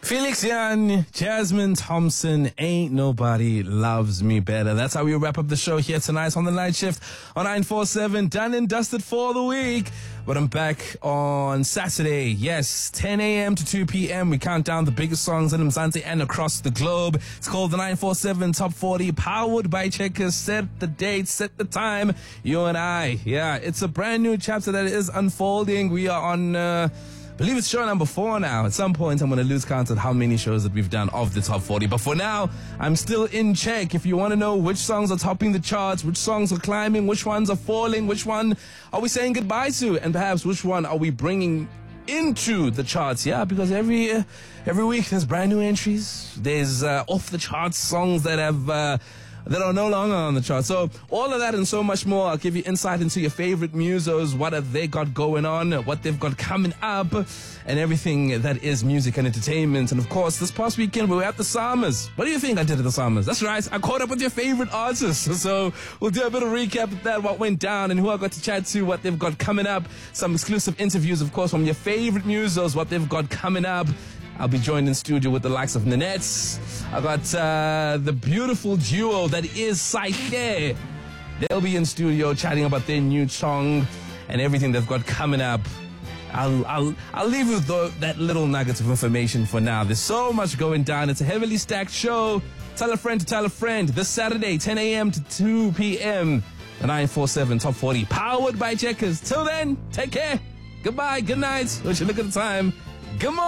Felix Jan, Jasmine Thompson, Ain't Nobody Loves Me Better. That's how we wrap up the show here tonight on the night shift on 947. Done and dusted for the week. But I'm back on Saturday. Yes, 10 a.m. to 2 p.m. We count down the biggest songs in Mzansi and across the globe. It's called the 947 Top 40, powered by Checkers. Set the date, set the time. You and I. Yeah, it's a brand new chapter that is unfolding. We are on... I believe it's show number 4 now. At some point, I'm going to lose count of how many shows that we've done of the top 40. But for now, I'm still in check. If you want to know which songs are topping the charts, which songs are climbing, which ones are falling, which one are we saying goodbye to, and perhaps which one are we bringing into the charts? Yeah, because every week there's brand new entries. There's off the charts songs that have... that are no longer on the chart. So all of that and so much more, I'll give you insight into your favorite musos, what have they got going on, what they've got coming up, and everything that is music and entertainment. And of course, this past weekend we were at the Summers. What do you think I did at the Summers? That's right, I caught up with your favorite artists. So we'll do a bit of recap of that, what went down and who I got to chat to, what they've got coming up, some exclusive interviews, of course, from your favorite musos, what they've got coming up. I'll be joined in studio with the likes of Nanette. I got the beautiful duo that is Psyche. They'll be in studio chatting about their new song and everything they've got coming up. I'll leave you with that little nugget of information for now. There's so much going down. It's a heavily stacked show. Tell a friend to tell a friend. This Saturday, 10 a.m. to 2 p.m. The 947 Top 40, powered by Checkers. Till then, take care. Goodbye, good night. What you look at the time. Good morning.